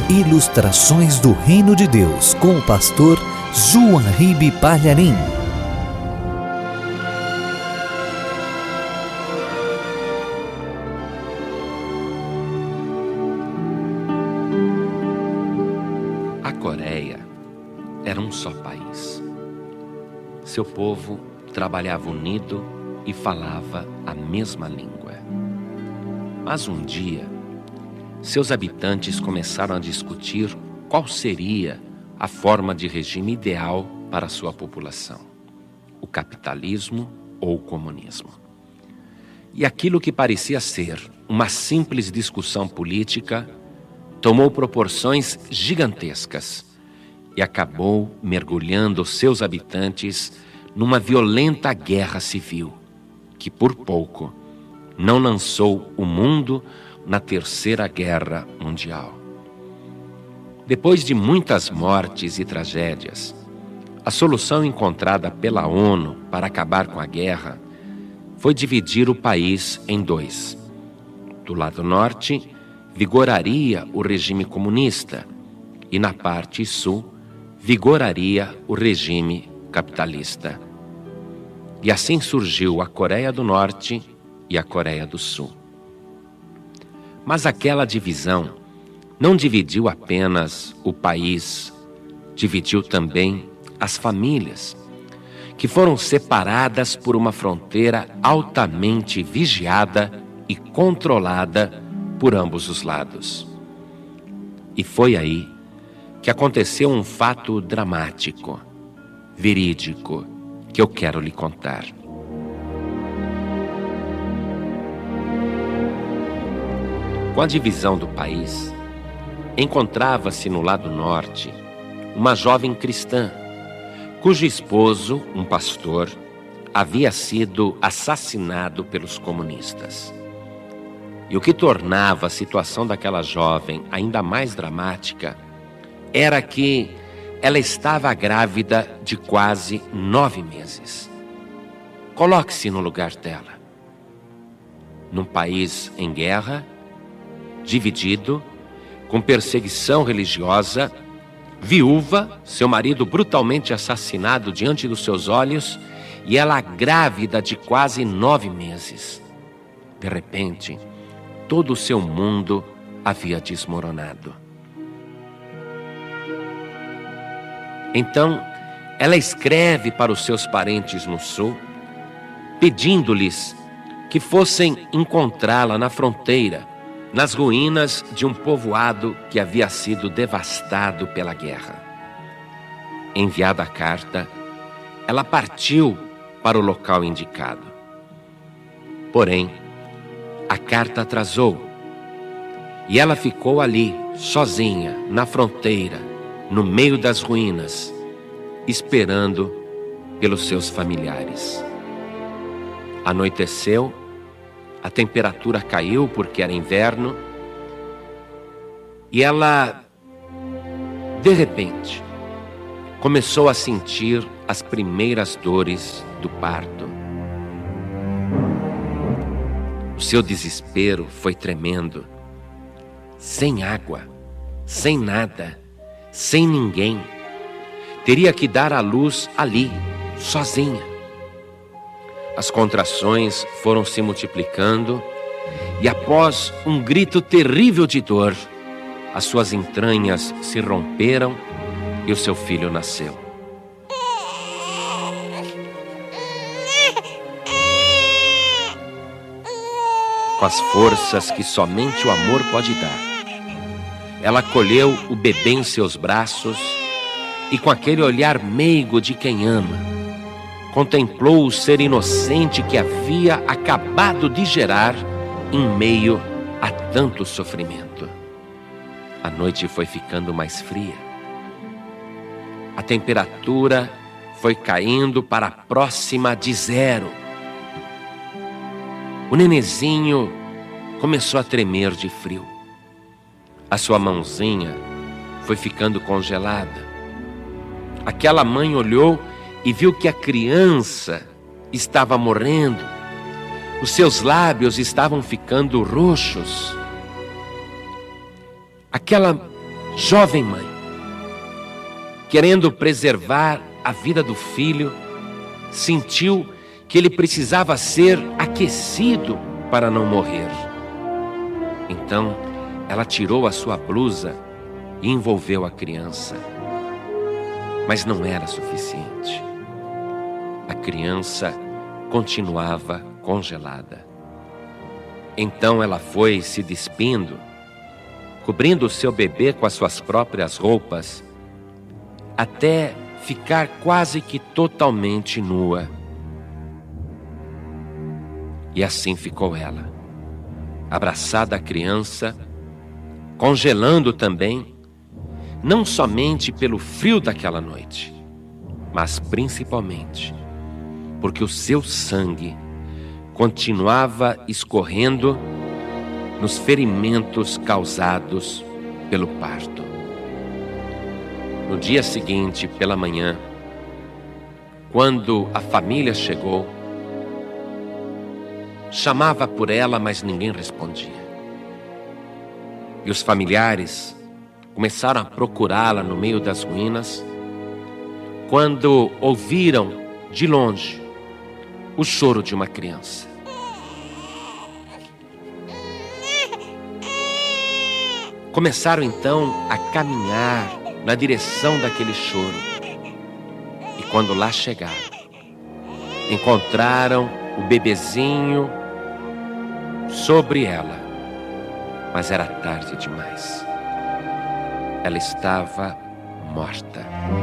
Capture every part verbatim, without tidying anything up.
Ilustrações do Reino de Deus, com o pastor João Ribe Palharim. A Coreia era um só país. Seu povo trabalhava unido e falava a mesma língua. Mas um dia, seus habitantes começaram a discutir qual seria a forma de regime ideal para a sua população: o capitalismo ou o comunismo. E aquilo que parecia ser uma simples discussão política tomou proporções gigantescas e acabou mergulhando seus habitantes numa violenta guerra civil, que por pouco não lançou o mundo na Terceira Guerra Mundial. Depois de muitas mortes e tragédias, a solução encontrada pela ONU para acabar com a guerra foi dividir o país em dois. Do lado norte, vigoraria o regime comunista e na parte sul, vigoraria o regime capitalista. E assim surgiu a Coreia do Norte e a Coreia do Sul. Mas aquela divisão não dividiu apenas o país, dividiu também as famílias, que foram separadas por uma fronteira altamente vigiada e controlada por ambos os lados. E foi aí que aconteceu um fato dramático, verídico, que eu quero lhe contar. Com a divisão do país, encontrava-se no lado norte uma jovem cristã, cujo esposo, um pastor, havia sido assassinado pelos comunistas. E o que tornava a situação daquela jovem ainda mais dramática era que ela estava grávida de quase nove meses. Coloque-se no lugar dela. Num país em guerra, dividido, com perseguição religiosa, viúva, seu marido brutalmente assassinado diante dos seus olhos, e ela grávida de quase nove meses. De repente, todo o seu mundo havia desmoronado. Então, ela escreve para os seus parentes no sul, pedindo-lhes que fossem encontrá-la na fronteira, nas ruínas de um povoado que havia sido devastado pela guerra. Enviada a carta, ela partiu para o local indicado. Porém, a carta atrasou e ela ficou ali, sozinha, na fronteira, no meio das ruínas, esperando pelos seus familiares. Anoiteceu. A temperatura caiu porque era inverno e ela, de repente, começou a sentir as primeiras dores do parto. O seu desespero foi tremendo. Sem água, sem nada, sem ninguém. Teria que dar à luz ali, sozinha. As contrações foram se multiplicando e após um grito terrível de dor, as suas entranhas se romperam e o seu filho nasceu. Com as forças que somente o amor pode dar, ela acolheu o bebê em seus braços e com aquele olhar meigo de quem ama, contemplou o ser inocente que havia acabado de gerar em meio a tanto sofrimento. A noite foi ficando mais fria. A temperatura foi caindo para próxima de zero. O nenezinho começou a tremer de frio. A sua mãozinha foi ficando congelada. Aquela mãe olhou e viu que a criança estava morrendo. Os seus lábios estavam ficando roxos. Aquela jovem mãe, querendo preservar a vida do filho, sentiu que ele precisava ser aquecido para não morrer. Então, ela tirou a sua blusa e envolveu a criança. Mas não era suficiente. A criança continuava congelada. Então ela foi se despindo, cobrindo o seu bebê com as suas próprias roupas, até ficar quase que totalmente nua. E assim ficou ela, abraçada à criança, congelando também, não somente pelo frio daquela noite, mas principalmente porque o seu sangue continuava escorrendo nos ferimentos causados pelo parto. No dia seguinte, pela manhã, quando a família chegou, chamava por ela, mas ninguém respondia. E os familiares começaram a procurá-la no meio das ruínas, quando ouviram de longe o choro de uma criança. Começaram então a caminhar na direção daquele choro. E quando lá chegaram, encontraram o bebezinho sobre ela. Mas era tarde demais. Ela estava morta.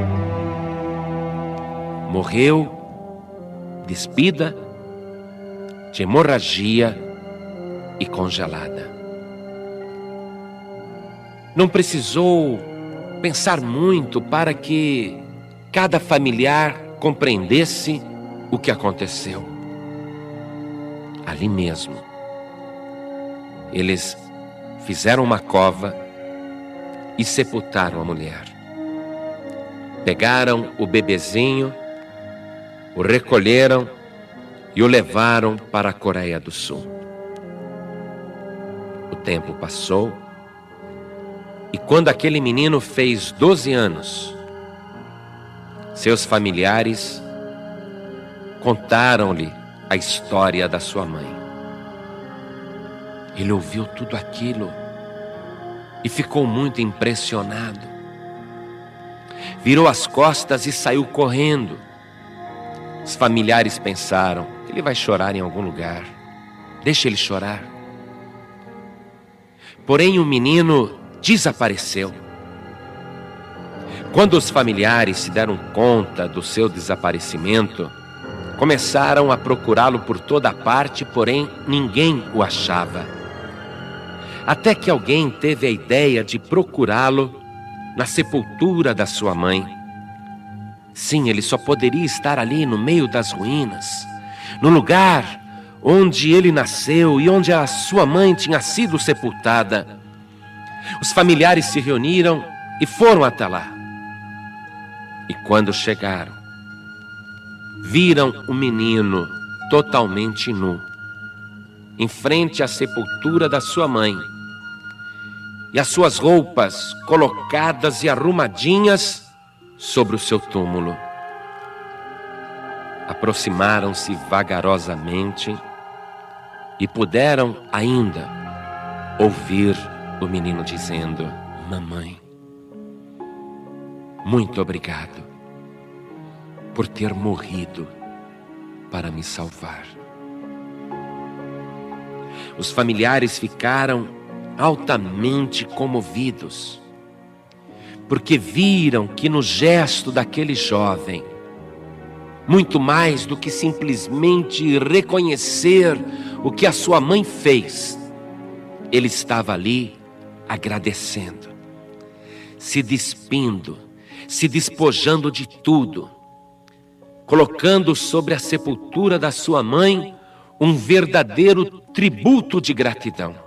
Morreu, despida, de hemorragia e congelada. Não precisou pensar muito para que cada familiar compreendesse o que aconteceu. Ali mesmo, eles fizeram uma cova e sepultaram a mulher. Pegaram o bebezinho, o recolheram e o levaram para a Coreia do Sul. O tempo passou e quando aquele menino fez doze anos, seus familiares contaram-lhe a história da sua mãe. Ele ouviu tudo aquilo e ficou muito impressionado. Virou as costas e saiu correndo. Os familiares pensaram: ele vai chorar em algum lugar, deixa ele chorar. Porém, o menino desapareceu. Quando os familiares se deram conta do seu desaparecimento, começaram a procurá-lo por toda parte, porém ninguém o achava. Até que alguém teve a ideia de procurá-lo na sepultura da sua mãe. Sim, ele só poderia estar ali no meio das ruínas, no lugar onde ele nasceu e onde a sua mãe tinha sido sepultada. Os familiares se reuniram e foram até lá. E quando chegaram, viram o menino totalmente nu, em frente à sepultura da sua mãe, e as suas roupas colocadas e arrumadinhas sobre o seu túmulo. Aproximaram-se vagarosamente e puderam ainda ouvir o menino dizendo: mamãe, muito obrigado por ter morrido para me salvar. Os familiares ficaram altamente comovidos, porque viram que no gesto daquele jovem, muito mais do que simplesmente reconhecer o que a sua mãe fez, ele estava ali agradecendo, se despindo, se despojando de tudo, colocando sobre a sepultura da sua mãe um verdadeiro tributo de gratidão.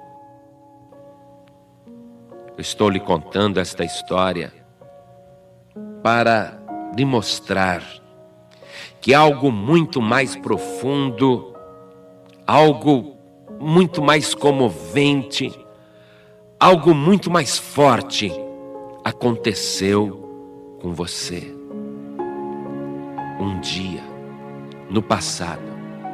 Eu estou lhe contando esta história para lhe mostrar que algo muito mais profundo, algo muito mais comovente, algo muito mais forte aconteceu com você. Um dia, no passado,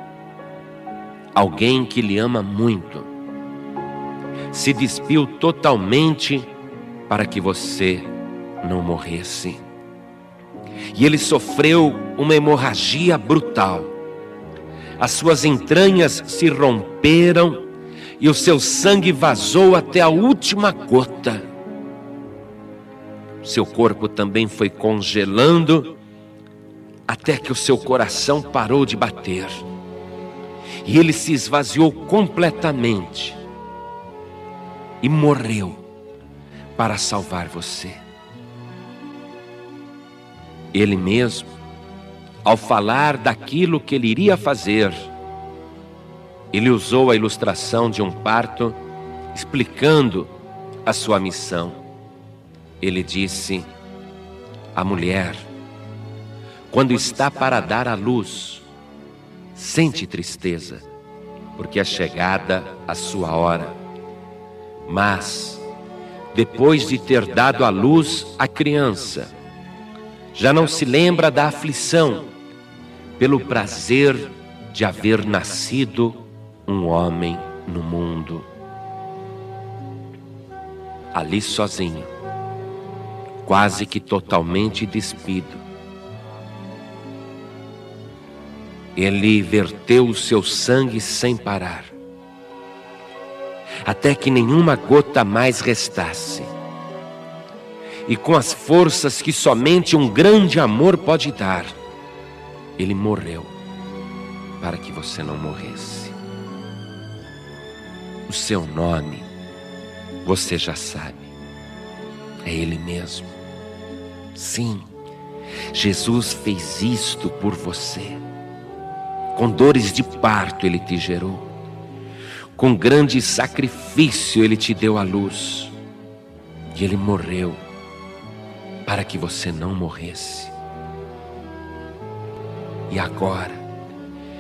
alguém que lhe ama muito se despiu totalmente para que você não morresse. E ele sofreu uma hemorragia brutal. As suas entranhas se romperam e o seu sangue vazou até a última gota. Seu corpo também foi congelando até que o seu coração parou de bater. E ele se esvaziou completamente e morreu para salvar você. Ele mesmo, ao falar daquilo que ele iria fazer, ele usou a ilustração de um parto, explicando a sua missão. Ele disse: a mulher, quando está para dar à luz, sente tristeza, porque é chegada a sua hora. Mas, depois de ter dado à luz a criança, já não se lembra da aflição, pelo prazer de haver nascido um homem no mundo. Ali sozinho, quase que totalmente despido, ele verteu o seu sangue sem parar, até que nenhuma gota mais restasse. E com as forças que somente um grande amor pode dar, ele morreu para que você não morresse. O seu nome, você já sabe, é Ele mesmo. Sim, Jesus fez isto por você. Com dores de parto Ele te gerou. Com grande sacrifício Ele te deu a luz. E Ele morreu para que você não morresse. E agora,